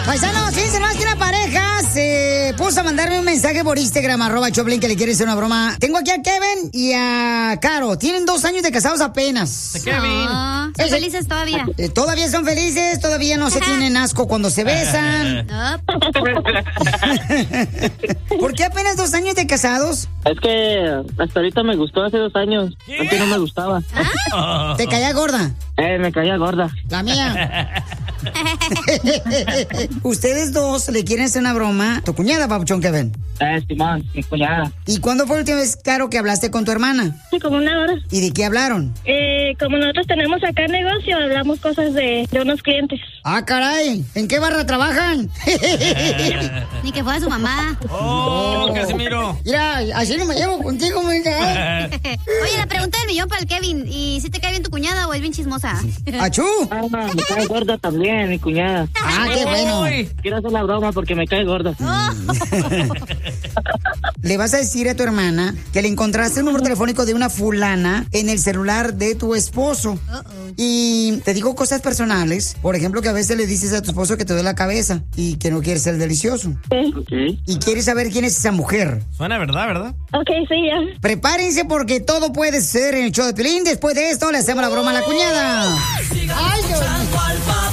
Paisanos, fíjense más que una pareja se puso a mandarme un mensaje por Instagram, @Choplin, que le quiere hacer una broma. Tengo aquí a Kevin y a Caro. Tienen 2 años de casados apenas. Kevin. Son felices todavía. Todavía son felices, todavía no se tienen asco cuando se besan. ¿Por qué apenas 2 años de casados? Es que hasta ahorita me gustó hace 2 años. Antes no me gustaba. ¿Te caía gorda? Me caía gorda. La mía. Ustedes dos le quieren hacer una broma. ¿Tu cuñada, papuchón, Kevin? Simón, mi cuñada. ¿Y cuándo fue la última vez, Caro, que hablaste con tu hermana? Sí, como 1 hora. ¿Y de qué hablaron? Como nosotros tenemos acá negocio, hablamos cosas de unos clientes. Ah, caray. ¿En qué barra trabajan? Ni que fuera su mamá. ¡Oh, Casimiro! Mira, así no me llevo contigo, mija. Oye, la pregunta del millón para el Kevin. ¿Y si te cae bien tu cuñada o es bien chismosa? ¡Achú! Me cae gorda también, mi cuñada. Ah, qué bueno. Quiero hacer la broma porque me cae gorda. Le vas a decir a tu hermana que le encontraste un número telefónico de una fulana en el celular de tu esposo. Y te digo cosas personales. Por ejemplo, que a veces le dices a tu esposo que te duele la cabeza y que no quieres ser delicioso. Okay. Y quieres saber quién es esa mujer. Suena verdad. Ok, sí, ya. Prepárense porque todo puede ser en el show de Piolín. Después de esto le hacemos la broma a la cuñada. ¡Ay, Dios mío!